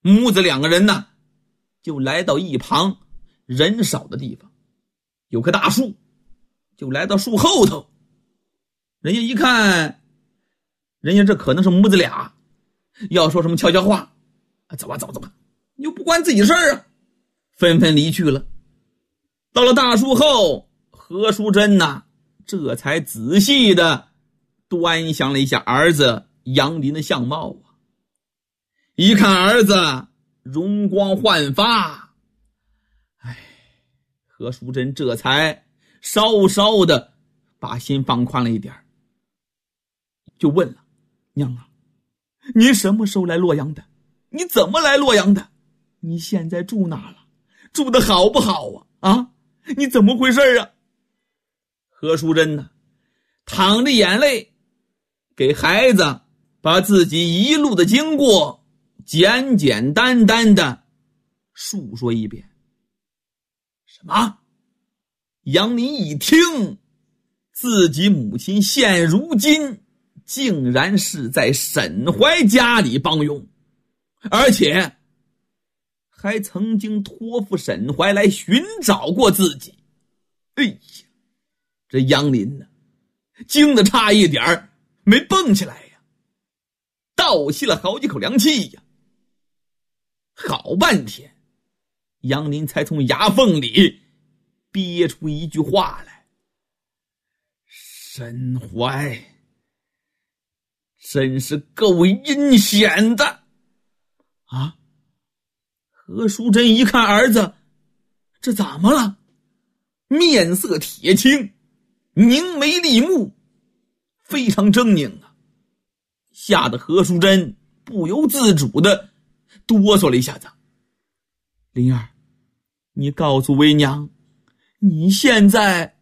母子两个人呢，就来到一旁人少的地方，有棵大树，就来到树后头。人家一看，人家这可能是母子俩，要说什么悄悄话，走吧，又不关自己事儿啊，纷纷离去了。到了大树后，何淑珍呐，这才仔细的端详了一下儿子杨林的相貌啊。一看儿子容光焕发，何淑珍这才稍稍的把心放宽了一点，就问了：娘啊，你什么时候来洛阳的？你怎么来洛阳的？你现在住哪了？住得好不好啊？你怎么回事啊？何淑珍呢，淌着眼泪给孩子把自己一路的经过简简单单的述说一遍。什么？杨林一听，自己母亲现如今竟然是在沈怀家里帮佣，而且还曾经托付沈怀来寻找过自己。哎呀，这杨林呢，惊得差一点没蹦起来呀，倒吸了好几口凉气呀。好半天，杨林才从牙缝里憋出一句话来：沈怀真是够阴险的啊！何淑珍一看儿子，这怎么了？面色铁青，凝眉立目，非常狰狞啊，吓得何淑珍不由自主的哆嗦了一下子。灵儿，你告诉为娘，你现在